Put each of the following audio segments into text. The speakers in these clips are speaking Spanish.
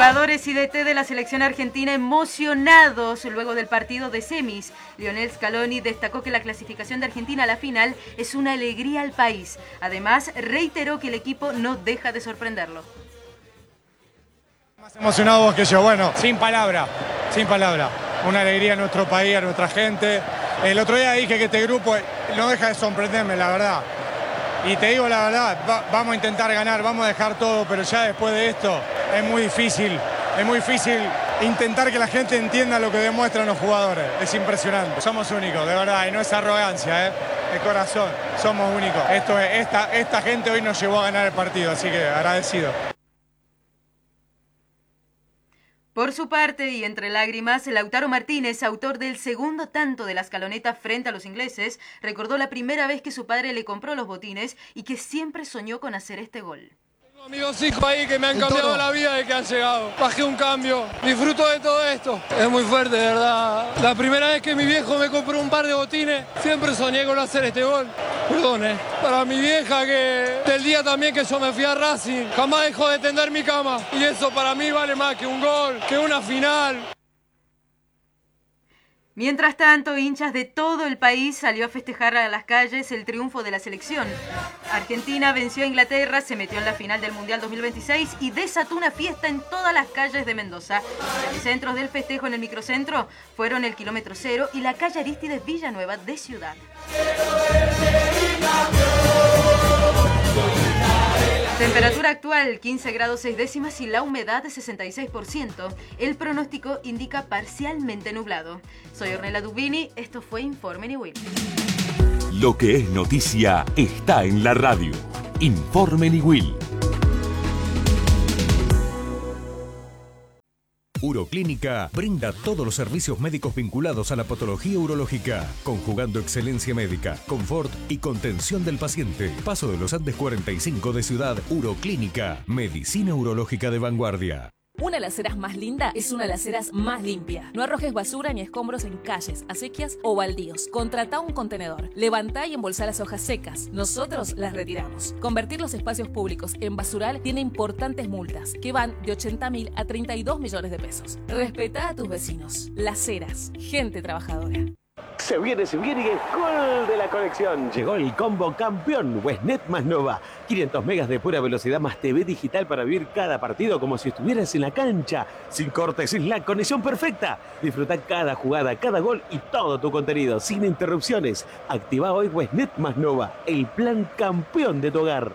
Jugadores y DT de la selección argentina emocionados luego del partido de semis. Lionel Scaloni destacó que la clasificación de Argentina a la final es una alegría al país. Además, reiteró que el equipo no deja de sorprenderlo. Más emocionados que yo, bueno, sin palabra. Una alegría a nuestro país, a nuestra gente. El otro día dije que este grupo no deja de sorprenderme, la verdad. Y te digo la verdad, vamos a intentar ganar, vamos a dejar todo, pero ya después de esto es muy difícil intentar que la gente entienda lo que demuestran los jugadores. Es impresionante. Somos únicos, de verdad, y no es arrogancia, de corazón. Somos únicos. Esta gente hoy nos llevó a ganar el partido, así que agradecido. Por su parte, y entre lágrimas, Lautaro Martínez, autor del segundo tanto de la Scaloneta frente a los ingleses, recordó la primera vez que su padre le compró los botines y que siempre soñó con hacer este gol. Tengo amigos hijos ahí que me han cambiado la vida de que han llegado. Bajé un cambio, disfruto de todo esto. Es muy fuerte, de verdad. La primera vez que mi viejo me compró un par de botines, siempre soñé con hacer este gol. Perdón, para mi vieja, que del día también que yo me fui a Racing, jamás dejó de tender mi cama. Y eso para mí vale más que un gol, que una final. Mientras tanto, hinchas de todo el país salió a festejar a las calles el triunfo de la selección. Argentina venció a Inglaterra, se metió en la final del Mundial 2026 y desató una fiesta en todas las calles de Mendoza. Los centros del festejo en el microcentro fueron el kilómetro 0 y la calle Arístides Villanueva de Ciudad. Temperatura actual 15 grados 6 décimas y la humedad de 66%. El pronóstico indica parcialmente nublado. Soy Ornella Dubini, esto fue Informe Niwil. Lo que es noticia está en la radio. Informe Niwil. Uroclínica brinda todos los servicios médicos vinculados a la patología urológica, conjugando excelencia médica, confort y contención del paciente. Paso de los Andes 45 de Ciudad. Uroclínica, medicina urológica de vanguardia. Una de las aceras más linda es una de las aceras más limpia. No arrojes basura ni escombros en calles, acequias o baldíos. Contratá un contenedor. Levantá y embolsá las hojas secas. Nosotros las retiramos. Convertir los espacios públicos en basural tiene importantes multas que van de 80.000 a 32 millones de pesos. Respetá a tus vecinos. Las Heras, gente trabajadora. Se viene y es gol de la colección. Llegó el combo campeón Westnet más Nova. 500 megas de pura velocidad más TV digital para vivir cada partido como si estuvieras en la cancha. Sin cortes, sin la conexión perfecta. Disfruta cada jugada, cada gol y todo tu contenido sin interrupciones. Activa hoy Westnet más Nova, el plan campeón de tu hogar.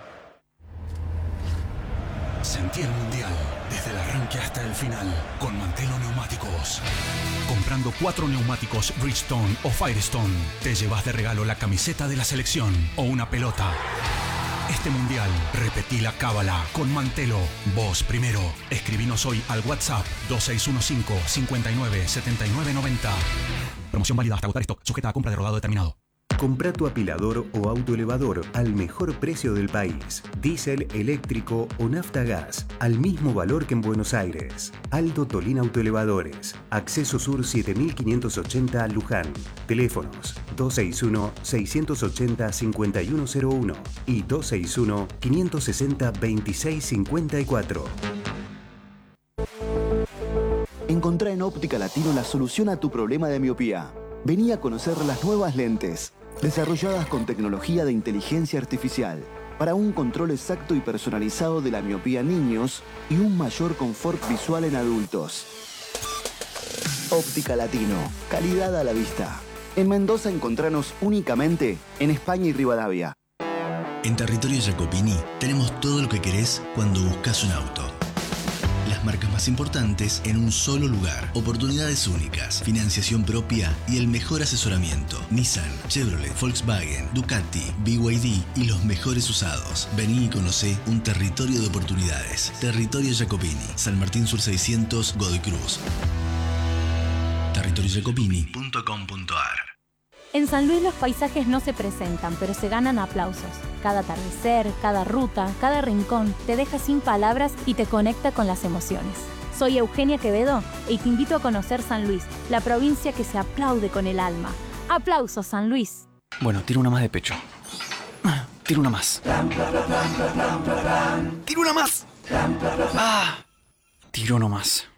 Sentí el mundial desde el arranque hasta el final con Mantelo Neumáticos. Comprando 4 neumáticos Bridgestone o Firestone, te llevas de regalo la camiseta de la selección o una pelota. Este mundial, repetí la cábala con Mantelo. Vos primero. Escribinos hoy al WhatsApp 2615 59 79 90. Promoción válida hasta agotar stock, sujeta a compra de rodado determinado. Comprá tu apilador o autoelevador al mejor precio del país. Diésel, eléctrico o nafta gas, al mismo valor que en Buenos Aires. Aldo Tolín Autoelevadores. Acceso Sur 7580 Luján. Teléfonos 261-680-5101 y 261-560-2654. Encontrá en Óptica Latino la solución a tu problema de miopía. Vení a conocer las nuevas lentes, desarrolladas con tecnología de inteligencia artificial, para un control exacto y personalizado de la miopía en niños y un mayor confort visual en adultos. Óptica Latino, calidad a la vista. En Mendoza encontranos únicamente en España y Rivadavia. En Territorio Jacopini tenemos todo lo que querés cuando buscas un auto. Las marcas más importantes en un solo lugar. Oportunidades únicas, financiación propia y el mejor asesoramiento. Nissan, Chevrolet, Volkswagen, Ducati, BYD y los mejores usados. Vení y conocé un territorio de oportunidades. Territorio Jacopini, San Martín Sur 600, Godoy Cruz. territoriojacopini.com.ar. En San Luis los paisajes no se presentan, pero se ganan aplausos. Cada atardecer, cada ruta, cada rincón te deja sin palabras y te conecta con las emociones. Soy Eugenia Quevedo y te invito a conocer San Luis, la provincia que se aplaude con el alma. ¡Aplausos, San Luis! Bueno, tiro una más de pecho. Tiro una más. ¡Tiro una más! ¡Ah! Tiro nomás.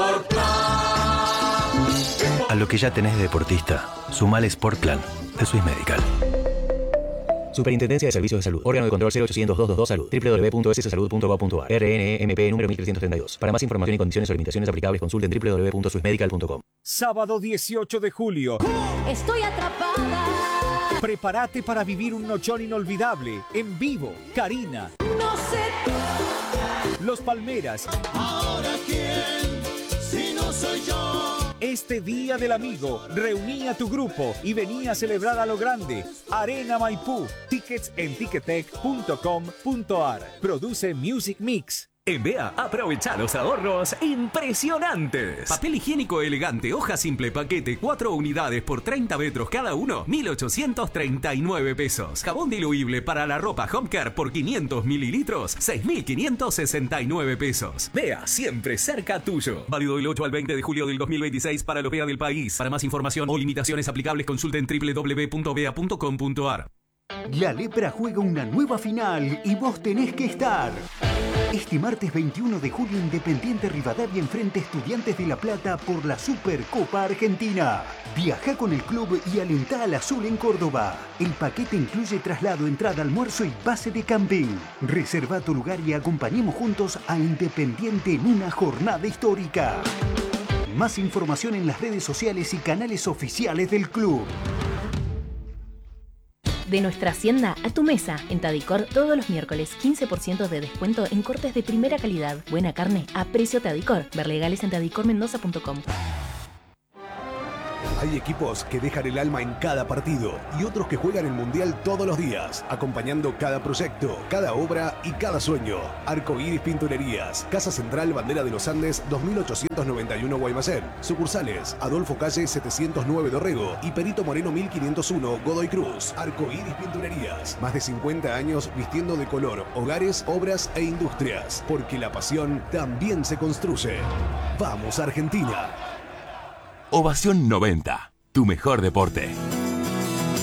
A lo que ya tenés de deportista, sumale Sport Plan de Swiss Medical. Superintendencia de Servicios de Salud. Órgano de control 0800-222 Salud. www.ssalud.gov.ar. RNMP número 1332. Para más información y condiciones o limitaciones aplicables, consulten www.swissmedical.com. Sábado 18 de julio. Estoy atrapada. Prepárate para vivir un nochón inolvidable. En vivo, Karina. No sé. Los Palmeras. Ahora quién, si no soy yo. Este Día del Amigo, reuní a tu grupo y vení a celebrar a lo grande. Arena Maipú. Tickets en ticketek.com.ar. Produce Music Mix. En BEA, aprovecha los ahorros impresionantes. Papel higiénico elegante, hoja simple, paquete, 4 unidades por 30 metros cada uno, 1.839 pesos. Jabón diluible para la ropa Home Care por 500 mililitros, 6.569 pesos. BEA, siempre cerca tuyo. Válido del 8 al 20 de julio del 2026 para los BEA del país. Para más información o limitaciones aplicables, consulten www.bea.com.ar. La Lepra juega una nueva final y vos tenés que estar. Este martes 21 de julio, Independiente Rivadavia enfrenta a Estudiantes de La Plata por la Supercopa Argentina. Viaja con el club y alentá al azul en Córdoba. El paquete incluye traslado, entrada, almuerzo y pase de camping. Reserva tu lugar y acompañemos juntos a Independiente en una jornada histórica. Más información en las redes sociales y canales oficiales del club. De nuestra hacienda a tu mesa. En Tadicor, todos los miércoles, 15% de descuento en cortes de primera calidad. Buena carne a precio Tadicor. Ver legales en tadicormendoza.com. Hay equipos que dejan el alma en cada partido y otros que juegan el Mundial todos los días, acompañando cada proyecto, cada obra y cada sueño. Arcoíris Pinturerías, Casa Central, Bandera de los Andes, 2891 Guaymallén. Sucursales, Adolfo Calle 709 Dorrego y Perito Moreno 1501 Godoy Cruz. Arcoíris Pinturerías, más de 50 años vistiendo de color hogares, obras e industrias, porque la pasión también se construye. ¡Vamos, Argentina! Ovación 90, tu mejor deporte.